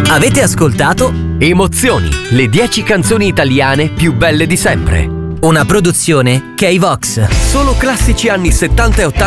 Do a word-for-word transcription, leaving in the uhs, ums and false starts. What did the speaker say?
Avete ascoltato Emozioni, le dieci canzoni italiane più belle di sempre. una produzione K-Vox. Solo classici anni settanta e ottanta